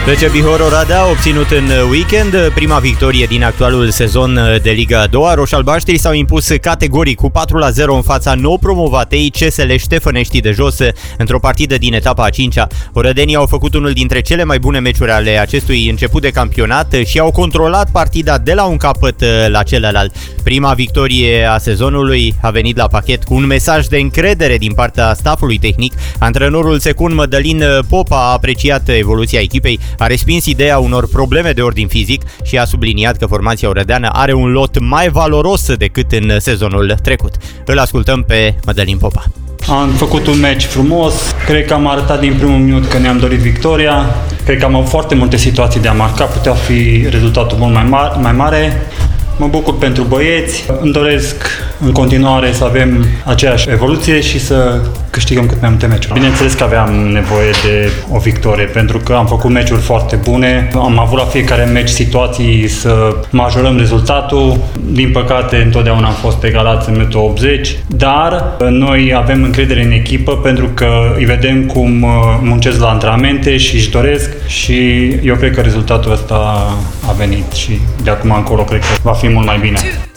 FC Bihor Oradea a obținut în weekend prima victorie din actualul sezon de Liga a doua. Roșalbaștrii s-au impus categoric cu 4-0 în fața nou promovatei CSL Ștefănești de Jos într-o partidă din etapa a 5-a. Orădenii au făcut unul dintre cele mai bune meciuri ale acestui început de campionat și au controlat partida de la un capăt la celălalt. Prima victorie a sezonului a venit la pachet cu un mesaj de încredere din partea staffului tehnic. Antrenorul secund Mădălin Popa a apreciat evoluția echipei, a respins ideea unor probleme de ordin fizic și a subliniat că formația orădeană are un lot mai valoros decât în sezonul trecut. Îl ascultăm pe Mădălin Popa. Am făcut un meci frumos, cred că am arătat din primul minut că ne-am dorit victoria, cred că am avut foarte multe situații de a marca, putea fi rezultatul mult mai mare. Mă bucur pentru băieți, îmi doresc în continuare să avem aceeași evoluție și să câștigăm cât mai multe meciuri. Bineînțeles că aveam nevoie de o victorie, pentru că am făcut meciuri foarte bune, am avut la fiecare meci situații să majorăm rezultatul. Din păcate, întotdeauna am fost egalați în minutul 80, dar noi avem încredere în echipă pentru că îi vedem cum muncesc la antrenamente și își doresc și eu cred că rezultatul ăsta a venit și de acum încolo cred că va fi mult mai bine.